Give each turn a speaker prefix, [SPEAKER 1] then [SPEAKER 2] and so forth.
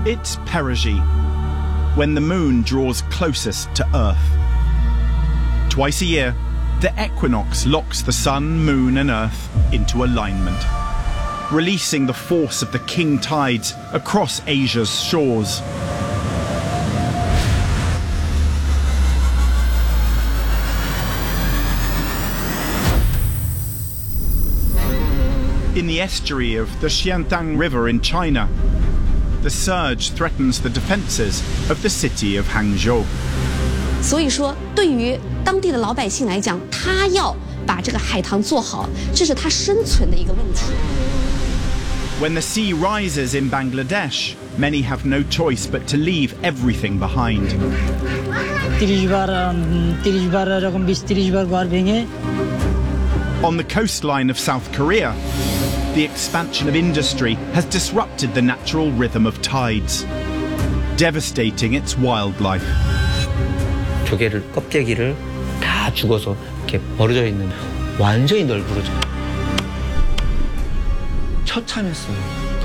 [SPEAKER 1] It's perigee, when the moon draws closest to Earth. Twice a year, the equinox locks the sun, moon and Earth into alignment, releasing the force of the king tides across Asia's shores. In the estuary of the Xiantang River in China, the surge threatens the defences of the city of Hangzhou.
[SPEAKER 2] 所以说，对于当地的老百姓来讲，他要把这个海棠做好，这是他生存的一个问题。
[SPEAKER 1] When the sea rises in Bangladesh, many have no choice but to leave everything behind.
[SPEAKER 3] 30 বার এরকম 20-30 বার ঘর ভেঙে।
[SPEAKER 1] On the coastline of South Korea, the expansion of industry has disrupted the natural rhythm of tides, devastating its wildlife.
[SPEAKER 4] 조개를 껍데기를 다 죽어서 이렇게 버려져 있는 완전히 널브러져. 처참했어요.